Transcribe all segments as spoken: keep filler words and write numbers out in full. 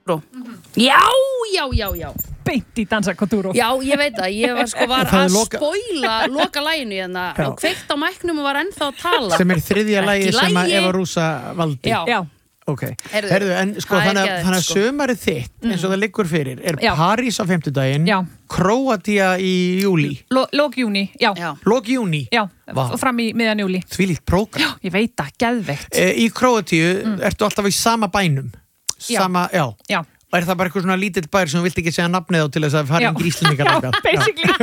Já, já, já, já Beint í Danza Kuduro Já, ég veit það, ég var sko var Það er að loka- spoila loka laginu hérna Já. og kveikt á mæknum og var ennþá að tala sem er þriðja Ekki lagi sem að lagi. Eva Rúsa valdi Já, Já, ok, Heyrðu, herðu, en sko það er þannig að, geðveikt, þannig að sko. sömarið þitt eins og það liggur fyrir er Já. París á fimmtudaginn Já. Króatía í júli Lo- lók júni, já, já. lok júni, já Vá. og fram í miðjan júli þvílíkt prógram Já, ég veit það, geðveikt e, í Króatíu ertu alltaf í sama bænum Já. sama, já, Já, og er það bara eitthvað svona lítill bær sem þú vilt ekki segja nafnið á til þess að fara Já. inn gríslendingar já, basically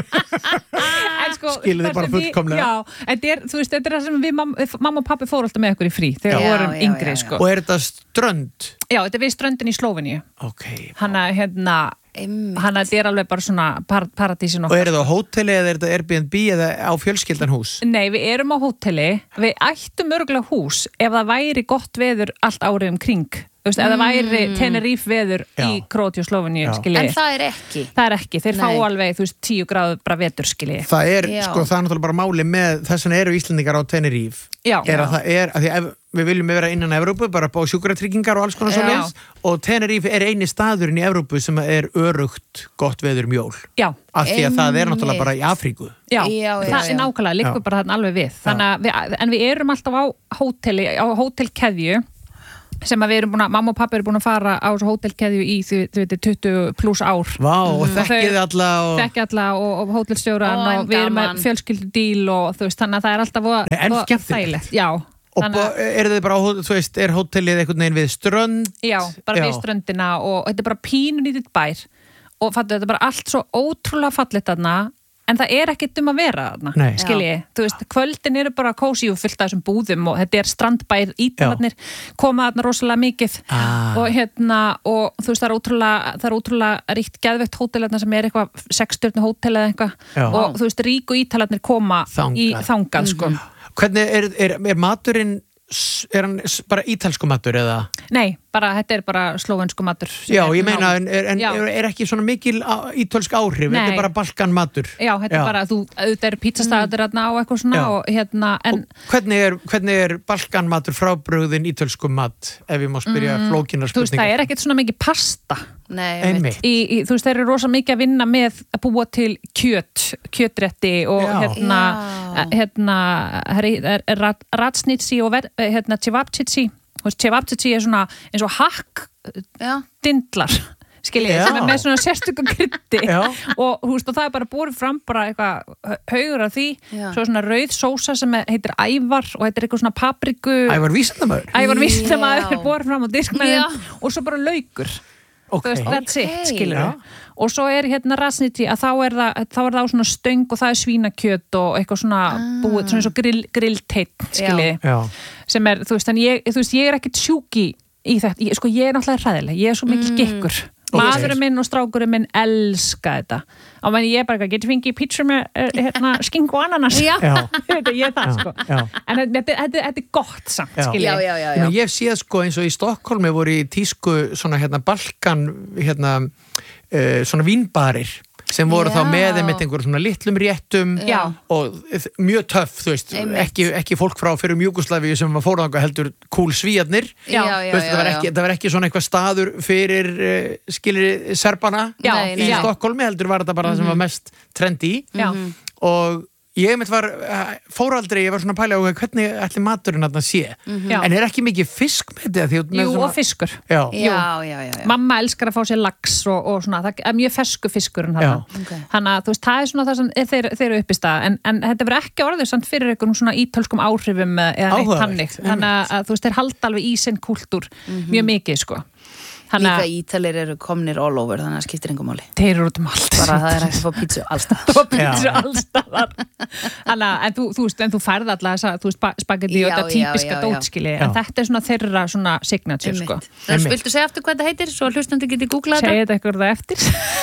En sko, Skiluðu það bara sem við- fullkomlega. Já, en þetta er, þú veist, þetta er það sem við mam- mamma og pappi fóru alltaf með okkur í frí þegar Já, við vorum já, yngri, já, já. sko og er þetta strönd Já, þetta er við ströndin í Slóveníu ok, Hanna, hérna, Einmitt. hanna, þetta er alveg bara svona par paradísin og er þetta á hóteli eða er þetta Airbnb eða á fjölskyldanhús Nei, við erum á hóteli, við ættum örgulega hús ef það væri gott veður allt árið um kring, þú veist, ef það væri Tenerife veður Já. í Króatíu og Slóveníu, Já. skilji. En það er ekki Það er ekki, þeir fá Nei. alveg, þú veist, tíu gráður bara vetur, skilji. það er, Já. sko, það er náttúrulega bara máli með þess vegna eru Íslendingar á Tenerife Já. er að það er, að því ef við viljum vera innan Evrópu, bara bá sjúkratryggingar og alls konar Já. svoleiðis, og Tenerife er eini staðurinn í Evrópu sem er örugt gott veður um jól, Já, af því að það er Einmitt. náttúrulega bara í Afríku já, Já, já, það já. er nákvæmlega, liggur Já. bara þarna alveg við. Þannig að við, en við erum alltaf á hóteli, á hótelkeðju sem að við erum búin að, mamma og pappi eru búin að fara á þessu hótelkeðju í, þú þú veit, tuttugu pluss ár. Vá, og Og þekkið þau- alla og... Þekki alla og, og hótelstjóran Ó, og en við erum gaman. með fjölskyldudíl og þú veist, þannig að það er alltaf voða- Nei, en voða skemmtilegt. þægilegt. Já, og þannig að- er þið bara, á hó- þú veist, er hótelið einhvern veginn við strönd Já, bara Já. við ströndina og þetta er bara pínunítið bær og fattu, þetta er bara allt svo ótrúlega fallit þarna en það er ekkert um að vera þarna, Nei. skilji, þú veist, kvöldin eru bara kósí og fyllt af þessum búðum og þetta er strandbær, ítalarnir koma þarna rosalega mikið Ah. og hérna, og þú veist, það er ótrúlega það er ótrúlega ríkt geðveikt hótel þarna sem er eitthvað sexstjörnu hótel eða eitthvað Já. og þú veist, ríku ítalarnir koma Þangað. í þangað, sko hvernig er, er, er maturinn s- er hann s- bara ítalsku matur eða? Nei, bara, þetta er bara slóvensku matur sem Já, er ég meina, ná- en, er, en Já. er, er ekki svona mikil á- ítölsk áhrif, þetta Nei. er bara Balkan matur Já, þetta er bara, þú, auðvitað eru pítsastæður þarna og eitthvað svona Já. og hérna, en og hvernig er, hvernig er Balkan matur frábrugðin ítölskum mat ef ég má spyrja mm, flókinar þú veist, það spurningar er ekkert svona mikið pasta Nei, einmitt, í, í, þú veist, þeir eru rosa mikið að vinna með að búa til kjöt, kjötrétti og Já. hérna Já. hérna, herri, er, er rat- ratsnitsi og ver, hérna cevapcici, þú veist, cevapcici er svona eins og hakk Já, dindlar skiljið, Já. sem er með svona sérstökum krytti Já. og þú veist, og það er bara búið fram bara eitthvað haugur af því Já. svo er svona rauð sósa sem er, heitir ævar og heitir eitthvað svona papriku ævar vísindamöður ævar víst sem Já. að er búið fram á disk með Já. þeim og svo bara laukur ok, þú veist, that's it, Ok. skilur Já. og svo er hérna rasniti að þá er það þá er það á svona stöng og það er svínakjöt og eitthvað svona búið, svona eins og grill, grillteitt, skiljiði já, sem er, þú veist, en ég, þú veist, ég er ekkert sjúki í þetta, ég, sko, ég er náttúrulega hræðileg ég er svo mikil gikkur Ok. maðurinn minn og strákurinn minn elska þetta og menn ég er bara, getur fengið pizza með eh, hérna, skink og ananas Já. já, Þetta, ég er það, sko já. en þetta, þetta, þetta er gott samt, Já. skiljiði já, já, já, Ég, já. meina, ég séð sko eins og í Stokkólmi voru í tísku svona hérna Balkan hérna uh, svona vínbarir sem voru Já. þá með einmitt einhver svona litlum réttum Já. og þ- mjög töff, þú veist, Einmitt. ekki, ekki fólk frá fyrir Júgoslavíu sem var fórðanga heldur cool svíarnir, Já. já, já, þú veist, það var já, ekki, það var ekki svona eitthvað staður fyrir uh, skilir serbana Já, Nei, í nei. Stokkólmi, heldur var þetta bara það sem var mest trendi Já. og ég mitt var uh, fóraldri, ég var svona að pæla á hvernig ætli maturinn þarna sé, Já. en er ekki mikið fisk með þetta? Því, með Jú, svona, og fiskur já. Já, já, já, já. mamma elskar að fá sér lax og, og svona, það er mjög fersku fiskur Já. Ok. þannig að þú veist, það er svona það sem er þeir, þeir eru upp í stað, en, en þetta verður ekki orðið samt fyrir einhverjum svona ítölskum áhrifum eða neitt Áhugavert, hannig, þannig að, að þú veist, þeir halda alveg í sinn kúltúr mjög mikið, sko þannig Líka að ítalir eru komnir all over, þannig að það skiptir engum máli. þeir eru út um allt Bara það er hægt að fá pítsu allstað. og pizza Já. allstaðar þannig að, en þú, þú veist, en þú færð alltaf þessa, þú veist, spa- spagetti og Já, þetta já, típiska já, já. dótskili, Já. en þetta er svona þeirra svona signature, sko Þannig Einmitt. viltu segja aftur hvað þetta heitir, svo að hlustandi geti googlað segja þetta? þetta eitthvað það eftir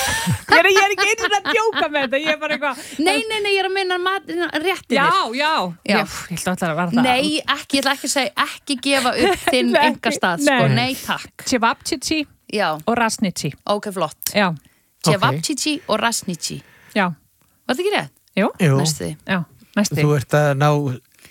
ég er, ég er ekki eins og að djóka með þetta, ég er bara eitthvað Nei, nei, nei, ég er að minna mat, réttinir. já, já, Já. Ég, ég ætla alltaf að vera það Nei, ekki, ég ætla ekki að segja, ekki gefa upp þinn Nei, enga stað, sko, nei. nei, takk. Cevapcici Já, og rasnici ok, flott. já, Cevapcici og rasnici. já, Var þetta ekki rétt? jú, Jú. Næstu því. já, næsti Þú ert að ná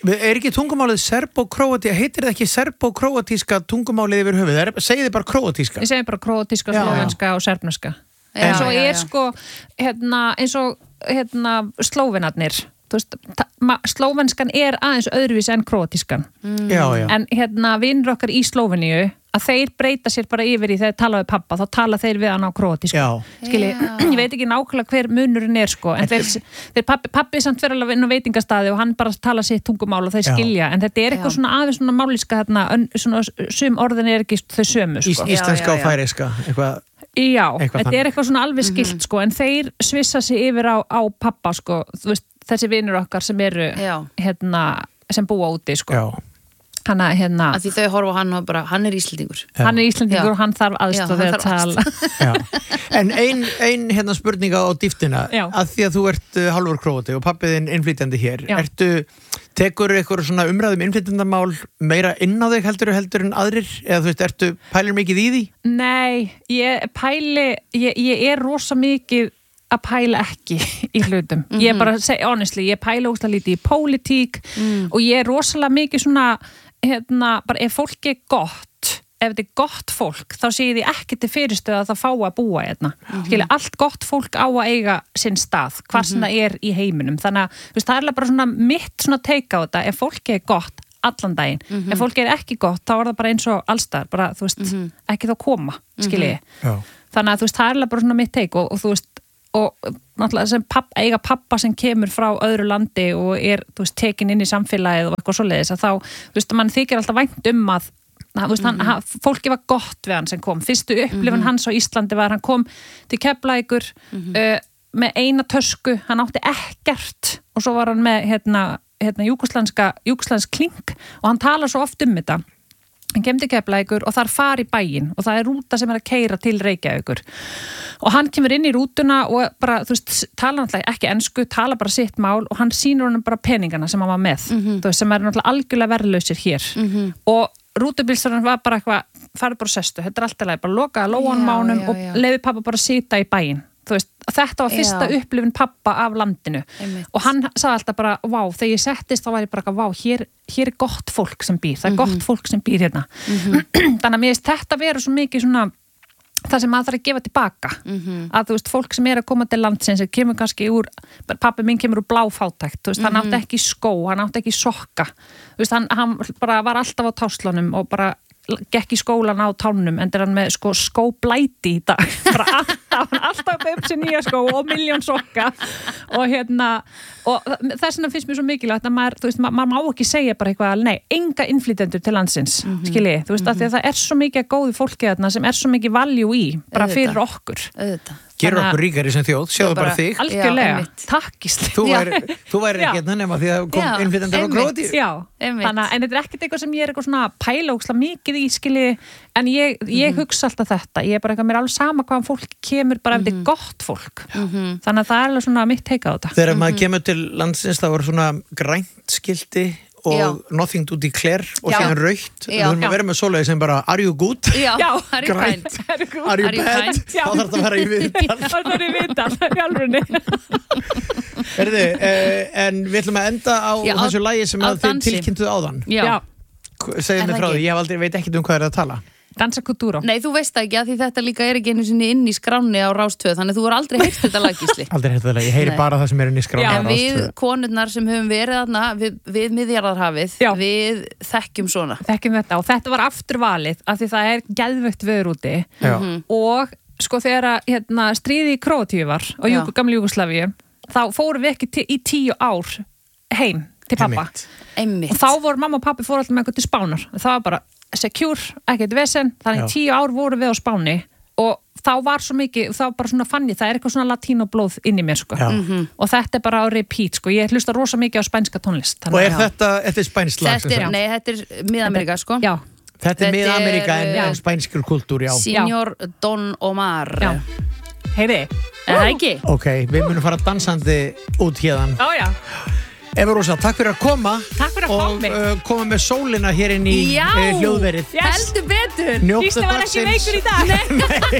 Er ekki tungumálið serbó-króatíska, heitir það ekki serbó-króatíska tungumálið yfir höfuð? Er, segið þið bara króatíska? Ég segi bara króatíska, Já. slóvenska og serbneska. Já, En svo já, er já. sko, hérna, eins og hérna, slóvenarnir, þú veist, ta- ma- slóvenskan er aðeins öðruvísi en króatískan. Já, já. En hérna, vinur okkar í Slóveníu, að þeir breyta sér bara yfir í þegar þeir tala við pappa, þá tala þeir við hann á króatísku. Já. Skilji, Já. ég veit ekki nákvæmlega hver munurinn er sko, en þeir, þeir pappi, pappi samt fyrir alveg inn á veitingastaði og hann bara tala sitt tungumál og þeir Já. skilja, en þetta er eitthvað Já. svona aðeins svona mállíska þarna, ön- svona sum orðin er ekki þau sömu Ís, sko. íslenska Já, já, og já. færeiska, eitthvað. Já, Eitthvað þetta þannig. er eitthvað svona alveg skilt sko, en þeir svissa sig yfir á, á pappa sko, þú veist, þessi vinur okkar sem eru Já. hérna, sem búa úti sko. Já. Hann að hérna, Að því þau horfa á hann og bara, hann er Íslendingur. hann er Íslendingur Já. og hann þarf Já, aðstoð hann við að þarf tala. Já. En ein, ein hérna spurninga á dýftina, Já. að því að þú ert uh, hálfur króati og pappiðinn innflytjandi hér, Já. ertu, tekur eitthvað svona umræðum innflytjandamál meira inn á þig heldur, heldur en aðrir, eða þú veist, ertu pælir mikið í því? Nei, ég pæli, ég, ég er rosa mikið að pæla ekki í hlutum. Ég er bara, seg, honestly, ég pæla óslega lítið í pólitík og ég er rosalega mikið svona, hérna, bara ef fólk er gott, ef þetta er gott fólk, þá sé ég því ekki til fyrirstöðu að það fá að búa hérna. Skilja, allt gott fólk á að eiga sinn stað, hvað sem það er í heiminum. Þannig að, þú veist, það er alveg bara svona mitt svona teika á þetta, ef fólk er gott allan daginn, ef fólk er ekki gott, þá er það bara eins og allstar, bara, þú veist, ekki þá koma, skilji. Já. Þannig að, þú veist, það er alveg bara svona mitt teik og, og þú veist, og náttúrulega sem papp, eiga pappa sem kemur frá öðru landi og er, þú veist, tekin inn í samfélagið og eitthvað svoleiðis, að þá, þú veist, mann þykir alltaf vænt um að, að veist, hann, hann, fólki var gott við hann sem kom. Fyrstu upplifun hans á Íslandi var, hann kom til Keflavíkur uh, með eina tösku, hann átti ekkert og svo var hann með, hérna, hérna, júgoslanska, júgoslansk kling og hann talar svo oft um þetta. Hann kemur til Keflavíkur og þar fari í bæinn og það er rúta sem er að keyra til Reykjavíkur og hann kemur inn í rútuna og bara, þú veist, tala náttúrulega ekki ensku, tala bara sitt mál og hann sýnur honum bara peningana sem hann var með, þú veist, sem er náttúrulega algjörlega verðlausir hér og rútubilsturinn var bara eitthvað, farið bara sestu, þetta er alltaf leið, bara lokaði lóanum á honum já, og já. leiði pappa bara sita í bæinn. Þú veist, þetta var fyrsta Já. upplifun pappa af landinu Einmitt. og hann sagði alltaf bara, vá, þegar ég settist þá var ég bara, vá, hér, hér er gott fólk sem býr, það er gott fólk sem býr hérna þannig að mér veist þetta vera svo mikið svona það sem maður þarf að gefa tilbaka að þú veist, fólk sem er að koma til landsins sem kemur kannski úr, pappi minn kemur úr bláfátækt, þú veist, hann átti ekki skó hann átti ekki sokka, þú veist, hann, hann bara var alltaf á táslunum og bara gekk í skólan á tánum en er hann með sko, skóblæti í dag bara alltaf, hann alltaf upp sér nýja skó og miljón sokka og hérna og þess vegna finnst mér svo mikilvægt að maður, þú veist, ma maður má ekki segja bara eitthvað, nei, enga innflytjendur til landsins, mm -hmm. skilji, þú veist, mm -hmm. af því að það er svo mikið góði fólki þarna sem er svo mikið valjú í, bara Auðvitað. fyrir okkur Auðvitað. Gerur Þannig að- okkur ríkari sem þjóð, sjáðu bara, bara- þig. algjörlega, Já, einmitt. takk Gísli. Þú Já. væri, þú væri Já. ekki hérna nema því að kom Já, innflytjandur á einmitt. Króatíu. Já, Einmitt. þannig að en þetta er ekkert eitthvað sem ég er eitthvað svona pælóksla mikið í skilji, en ég, ég hugsa alltaf þetta, ég er bara eitthvað mér er alveg sama hvaðan fólk kemur bara ef þetta er gott fólk þannig að það er alveg svona mitt teika á þetta. Þegar maður kemur til landsins þá er svona grænt skilti og Já. nothing to declare og Já. síðan rautt. Já. Við þurfum að vera með svoleiði sem bara are you good? Já, Já, það er grænt. fænt. Are you Are you bad? kind? Já. Þá þarf það að vera í viðtal. Það er í viðtal, í alvörunni. Herðu, eh, en við ætlum að enda á Já, á- þessu lagi sem á að þið dansi. tilkynntuð áðan. Já. Já, Segðu Er mig það frá því, ekki? ég hef aldrei, veit ekkert um hvað er að tala. dansa kultúró. Nei, þú veist það ekki að því þetta líka er ekki einu sinni inn í skránni á Rástvö, þannig að þú voru aldrei heyrt þetta laggísli. Aldrei hægt það, ég heyri Nei. bara það sem er inn í skrána. Já, á En við Rás tvö. konurnar sem höfum verið þarna við, við miðjarðarhafið, Já. við þekkjum svona. Þekkjum þetta og þetta var aftur valið af því það er geðvögt veður úti Já. og sko þegar að, hérna, stríði í Króatíu var og Já. Júgu, gamli Júgoslavíu þá fórum við ekki til, í tíu ár heim til pappa Einmitt. Einmitt. og þá voru mamma og pappi fór alltaf með eitthvað til Spánar það var bara secure, ekkert vesen þannig Já. í tíu ár voru við á Spáni og þá var svo mikið, þá bara svona fann ég það er eitthvað svona latínoblóð inn í mér sko Já. og þetta er bara á repeat sko ég hlusta rosa mikið á spænska tónlist Og þannig er að- þetta, þetta er spænsk lag? Þetta er, nei, þetta er Mið-Ameríka, sko. Já, Þetta er Þetta mið-Ameríka en, er, en spænskur kultúr, já. Signor Don Omar. já, heyri Er það ekki? Ok, við munum fara dansandi út hérðan. Já, já, Eva Rósa, takk fyrir að koma. Takk fyrir að fá og mig. uh, koma með sólina hér inn í Já, uh, hljóðverið. Yes. heldur betur. Njóttu Gísli var ekki dagsins. veikur í dag.